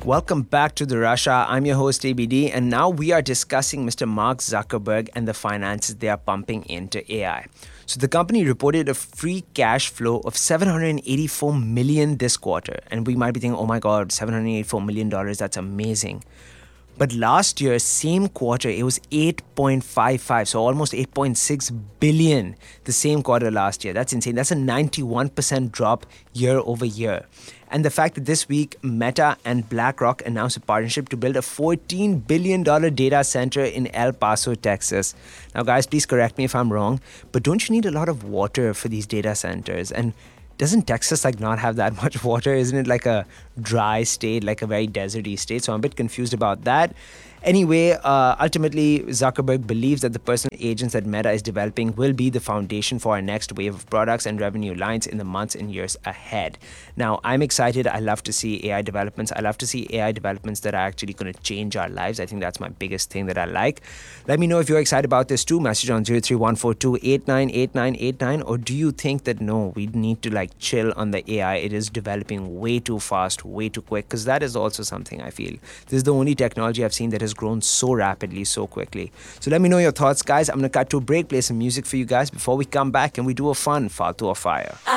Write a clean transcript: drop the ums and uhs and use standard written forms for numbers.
Welcome back to the Russia. I'm your host ABD, and now we are discussing Mr. Mark Zuckerberg and the finances they are pumping into AI. So the company reported a free cash flow of $784 million this quarter, and we might be thinking, oh my God, $784 million, that's amazing. But last year, same quarter, it was 8.55, so almost 8.6 billion the same quarter last year. That's insane. That's a 91% drop year over year. And the fact that this week, Meta and BlackRock announced a partnership to build a $14 billion data center in El Paso, Texas. Now, guys, please correct me if I'm wrong, but don't you need a lot of water for these data centers? And doesn't Texas not have that much water? Isn't it like a dry state, like a very deserty state? So I'm a bit confused about that. Anyway, ultimately, Zuckerberg believes that the personal agents that Meta is developing will be the foundation for our next wave of products and revenue lines in the months and years ahead. Now, I'm excited. I love to see AI developments. I love to see AI developments that are actually going to change our lives. I think that's my biggest thing that I like. Let me know if you're excited about this too. Message on 031428988989. Or do you think that no, we need to chill on the AI? It is developing way too fast, way too quick, because that is also something I feel. This is the only technology I've seen that has grown so rapidly, so quickly. So let me know your thoughts, guys. I'm going to cut to a break, play some music for you guys before we come back and we do a fun Faltu or Fire.